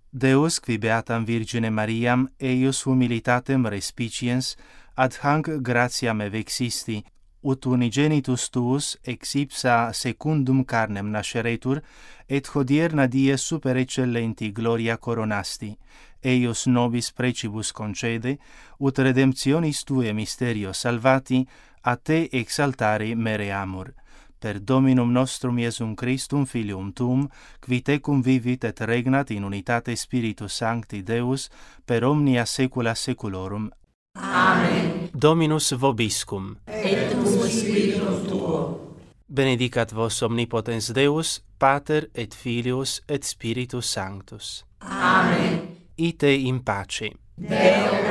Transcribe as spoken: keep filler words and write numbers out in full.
Deus qui beatam Virgine Mariam eius humilitatem respiciens ad hanc gratiam evexisti, ut unigenitus tuus ex ipsa secundum carnem nasceretur, et hodierna die super excellenti gloria coronasti, eius nobis precibus concede, ut redemptionis tue mysterio salvati, a te exaltare mereamur. Per Dominum nostrum Iesum Christum, Filium Tuum, qui tecum vivit et regnat in unitate Spiritus Sancti Deus, per omnia saecula saeculorum. Amen. Dominus vobiscum. Et cum spiritum tuo. Benedicat vos omnipotens Deus, Pater et Filius et Spiritus Sanctus. Amen. Ite in pace. Deo